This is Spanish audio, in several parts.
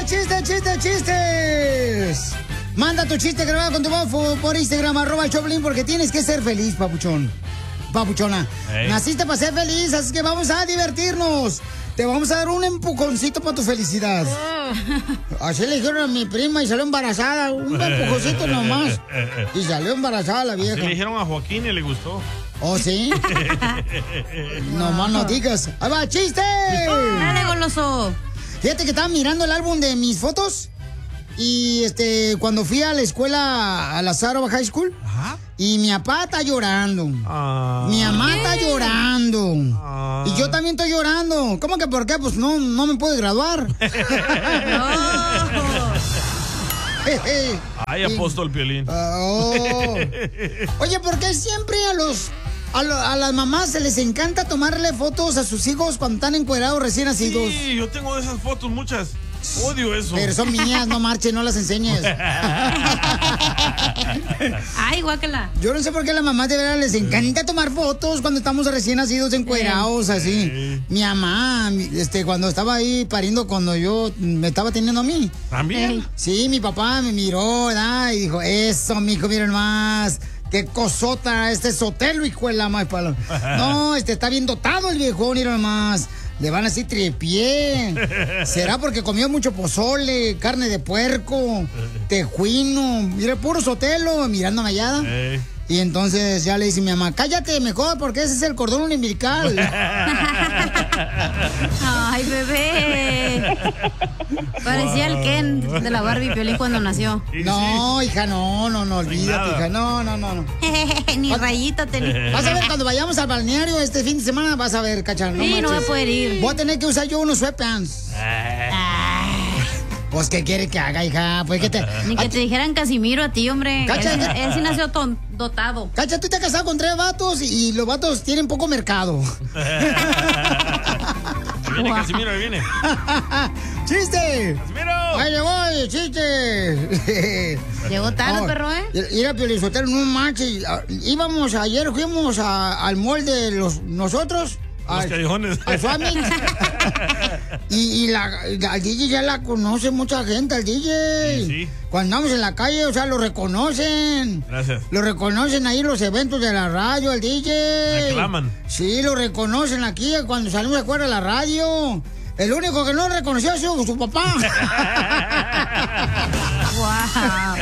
¡Chistes! Manda tu chiste grabado con tu voz por Instagram, @Choplin, porque tienes que ser feliz, papuchón. Papuchona. Hey. Naciste para ser feliz, así que vamos a divertirnos. Te vamos a dar un empujoncito para tu felicidad. Así le dijeron a mi prima y salió embarazada. Un empujoncito nomás. Y salió embarazada la vieja. Así le dijeron a Joaquín y le gustó. ¿Oh, sí? Nomás no digas. ¡Ahí va, chiste! Dale, goloso. Fíjate que estaba mirando el álbum de mis fotos. Y cuando fui a la escuela, a la Sarova High School. Ajá. Y mi papá está llorando. Mi mamá está llorando. Y yo también estoy llorando. ¿Cómo que por qué? Pues no me puedo graduar. Ay, apóstol Piolín. Oye, ¿por qué siempre a las mamás se les encanta tomarle fotos a sus hijos cuando están encuerados recién nacidos? Sí, yo tengo esas fotos muchas. Odio eso. Pero son mías, no marchen, no las enseñes. Ay, guácala. Yo no sé por qué a las mamás de verdad les encanta tomar fotos cuando estamos recién nacidos encuerados, así. Mi mamá, cuando estaba ahí pariendo, cuando yo me estaba teniendo a mí. ¿También? Sí, mi papá me miró, ¿verdad? Y dijo, eso, mijo, miren más. Qué cosota, Sotelo, hijo de la más palo. No, está bien dotado el viejón, miren más. Le van así tripié. ¿Será porque comió mucho pozole, carne de puerco, tejuino? Mira, puro Sotelo, mirándome allá. Y entonces ya le dice mi mamá, cállate mejor porque ese es el cordón umbilical. Ay, bebé. Parecía el Ken de la Barbie Piolín cuando nació. No, hija, no, olvídate, hija. No. Ni rayita tenía. Vas a ver cuando vayamos al balneario este fin de semana, vas a ver, cachán. Sí, no voy a poder ir. Voy a tener que usar yo unos sweatpants. Pues, ¿qué quiere que haga, hija? Pues, Ni que te dijeran Casimiro a ti, hombre. Cacha, Él sí nació dotado. Cacha, tú te has casado con 3 vatos y los vatos tienen poco mercado. Ahí viene Casimiro, ahí viene. ¡Chiste! ¡Casimiro! ¡Ahí le voy, chiste! Llegó tarde, perro, ¿eh? Mira, Piolizotelo, no manches. Ayer fuimos al mall de nosotros. Los callejones. Al Swami. y al DJ ya la conoce mucha gente, al DJ. Sí. Cuando andamos en la calle, o sea, lo reconocen. Gracias. Lo reconocen ahí en los eventos de la radio, al DJ. Me aclaman. Sí, lo reconocen aquí cuando salimos de fuera de la radio. El único que no reconoció ha sido su papá. Wow.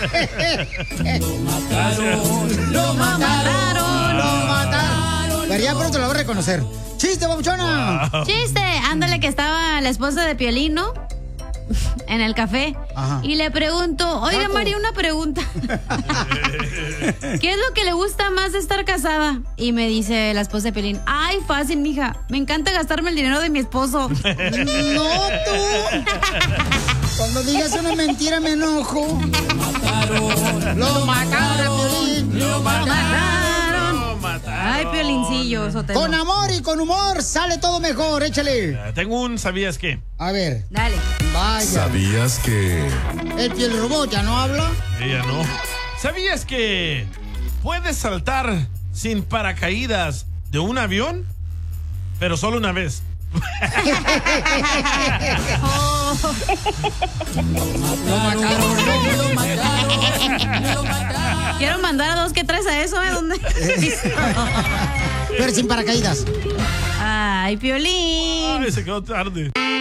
Lo mataron. Pero ya pronto lo va a reconocer. ¡Chiste, babuchona! Wow. Chiste. Ándale, que estaba la esposa de Piolín, ¿no? En el café. Ajá. Y le pregunto, oiga, María, una pregunta. ¿Qué es lo que le gusta más de estar casada? Y me dice la esposa de Piolín, ay, fácil, mija. Me encanta gastarme el dinero de mi esposo. ¡No, tú! Cuando digas una mentira me enojo. Lo mataron, Piolín. Lo mataron. Ay, Piolincillo, Sotelo. Con amor y con humor sale todo mejor, échale. Tengo un ¿sabías qué? A ver. Dale. Vaya. ¿Sabías que...? ¿El piel robot ya no habla? Ella no. ¿Sabías que puedes saltar sin paracaídas de un avión? Pero solo una vez. Lo mataron. Quiero mandar a 2 que 3 a eso, ¿eh? ¿Dónde? Pero sin paracaídas. Ay, Piolín. Ay, se quedó tarde.